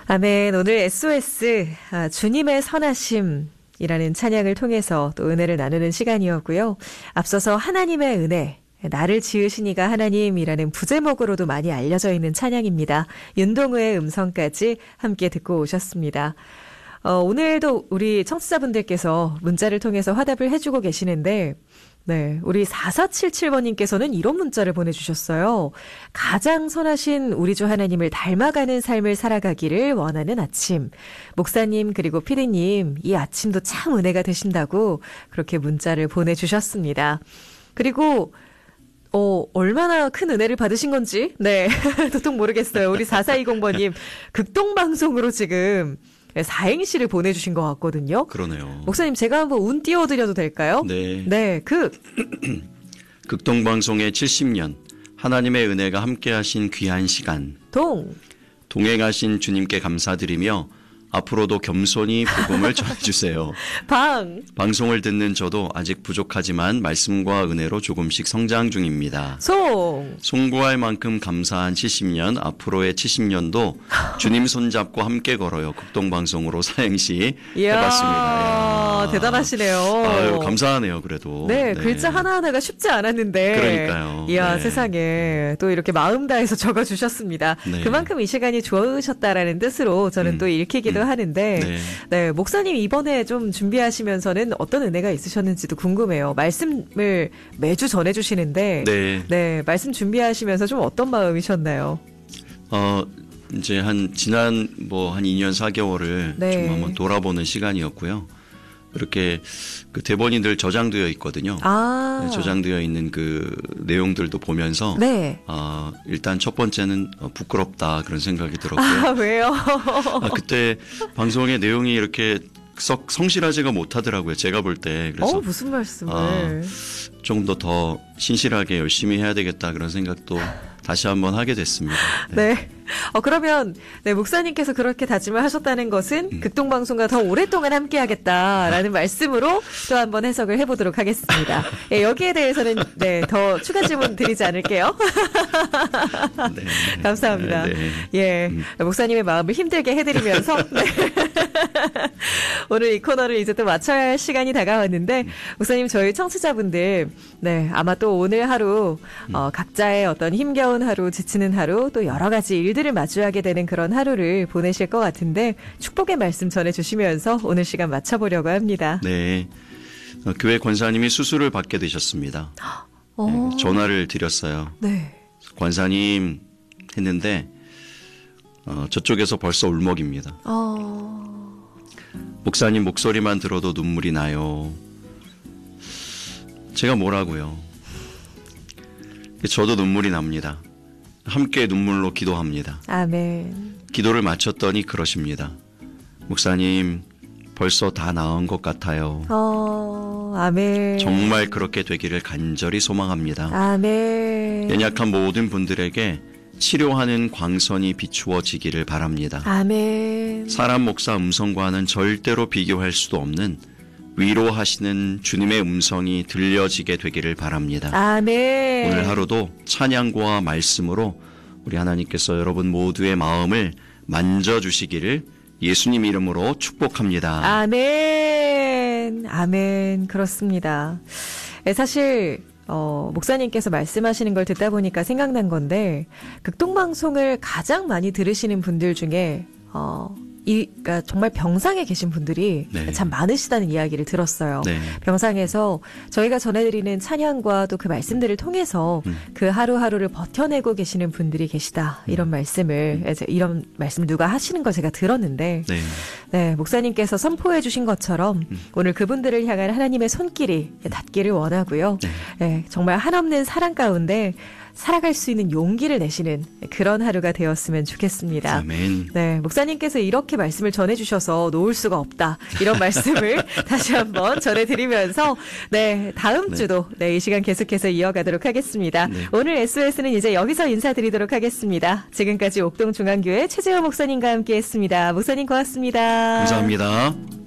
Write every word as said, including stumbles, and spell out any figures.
아멘. 오늘 에스오에스 아, 주님의 선하심이라는 찬양을 통해서 또 은혜를 나누는 시간이었고요. 앞서서 하나님의 은혜, 나를 지으신 이가 하나님이라는 부제목으로도 많이 알려져 있는 찬양입니다. 윤동우의 음성까지 함께 듣고 오셨습니다. 어, 오늘도 우리 청취자분들께서 문자를 통해서 화답을 해주고 계시는데 네, 우리 사사칠칠 번님께서는 이런 문자를 보내주셨어요. 가장 선하신 우리 주 하나님을 닮아가는 삶을 살아가기를 원하는 아침. 목사님 그리고 피디님 이 아침도 참 은혜가 되신다고 그렇게 문자를 보내주셨습니다. 그리고 어, 얼마나 큰 은혜를 받으신 건지 네, 도통 모르겠어요. 우리 사사이공 번님 극동방송으로 지금 사행시를 보내주신 것 같거든요. 그러네요. 목사님 제가 한번 운 띄워드려도 될까요? 네. 네, 극. 극동방송의 칠십 년 하나님의 은혜가 함께하신 귀한 시간. 동. 동행하신 주님께 감사드리며 앞으로도 겸손히 복음을 전해주세요. 방. 방송을 듣는 저도 아직 부족하지만 말씀과 은혜로 조금씩 성장 중입니다. 송. 송구할 만큼 감사한 칠십 년, 앞으로의 칠십 년도 주님 손잡고 함께 걸어요. 극동방송으로 사행시 이야, 해봤습니다. 이야. 대단하시네요. 아유, 감사하네요, 그래도. 네, 네. 글자 하나하나가 쉽지 않았는데. 그러니까요. 이야, 네. 세상에. 또 이렇게 마음 다해서 적어주셨습니다. 네. 그만큼 이 시간이 좋으셨다라는 뜻으로 저는 음. 또 읽히기도 음. 하는데. 네. 네, 목사님 이번에 좀 준비하시면서는 어떤 은혜가 있으셨는지도 궁금해요. 말씀을 매주 전해주시는데. 네. 네, 말씀 준비하시면서 좀 어떤 마음이셨나요? 어, 이제 한, 지난 뭐 한 이 년 사 개월을 네. 좀 한번 돌아보는 시간이었고요. 이렇게 그 대본이 늘 저장되어 있거든요. 아. 네, 저장되어 있는 그 내용들도 보면서. 네. 어, 일단 첫 번째는 부끄럽다 그런 생각이 들었고요. 아, 왜요? 아, 그때 방송의 내용이 이렇게 썩 성실하지가 못하더라고요. 제가 볼 때. 그래서 어, 무슨 말씀을. 아, 조금 더 더 신실하게 열심히 해야 되겠다 그런 생각도 다시 한번 하게 됐습니다. 네. 네. 어, 그러면, 네, 목사님께서 그렇게 다짐을 하셨다는 것은 음. 극동방송과 더 오랫동안 함께 하겠다라는 말씀으로 또 한번 해석을 해보도록 하겠습니다. 예, 여기에 대해서는, 네, 더 추가 질문 드리지 않을게요. 네. 감사합니다. 네, 네. 예. 음. 목사님의 마음을 힘들게 해드리면서, 네. 오늘 이 코너를 이제 또 마쳐야 할 시간이 다가왔는데, 목사님, 저희 청취자분들, 네, 아마 또 오늘 하루, 어, 각자의 어떤 힘겨운 하루, 지치는 하루, 또 여러 가지 일들을 마주하게 되는 그런 하루를 보내실 것 같은데, 축복의 말씀 전해주시면서 오늘 시간 마쳐보려고 합니다. 네. 어, 교회 권사님이 수술을 받게 되셨습니다. 어. 네, 전화를 드렸어요. 네. 권사님 했는데, 어, 저쪽에서 벌써 울먹입니다. 어. 목사님 목소리만 들어도 눈물이 나요. 제가 뭐라고요? 저도 눈물이 납니다. 함께 눈물로 기도합니다. 아멘. 기도를 마쳤더니 그러십니다. 목사님, 벌써 다 나은 것 같아요. 어, 아멘. 정말 그렇게 되기를 간절히 소망합니다. 아멘. 연약한 모든 분들에게 치료하는 광선이 비추어지기를 바랍니다. 아멘. 사람 목사 음성과는 절대로 비교할 수도 없는 위로하시는 주님의 음성이 들려지게 되기를 바랍니다. 아멘. 오늘 하루도 찬양과 말씀으로 우리 하나님께서 여러분 모두의 마음을 만져주시기를 예수님 이름으로 축복합니다. 아멘. 아멘. 그렇습니다. 사실 어, 목사님께서 말씀하시는 걸 듣다 보니까 생각난 건데, 극동방송을 가장 많이 들으시는 분들 중에 어, 이, 그러니까 정말 병상에 계신 분들이 네. 참 많으시다는 이야기를 들었어요. 네. 병상에서 저희가 전해드리는 찬양과 또 그 말씀들을 통해서 음. 그 하루하루를 버텨내고 계시는 분들이 계시다. 이런 말씀을, 이제 이런 말씀 누가 하시는 걸 제가 들었는데, 네. 네, 목사님께서 선포해 주신 것처럼 음. 오늘 그분들을 향한 하나님의 손길이 닿기를 원하고요. 네. 네, 정말 한없는 사랑 가운데 살아갈 수 있는 용기를 내시는 그런 하루가 되었으면 좋겠습니다. 아멘. 네, 목사님께서 이렇게 말씀을 전해주셔서 놓을 수가 없다. 이런 말씀을 다시 한번 전해드리면서 네, 다음 네. 주도 네, 이 시간 계속해서 이어가도록 하겠습니다. 네. 오늘 에스오에스는 이제 여기서 인사드리도록 하겠습니다. 지금까지 옥동중앙교회 최재호 목사님과 함께했습니다. 목사님 고맙습니다. 감사합니다.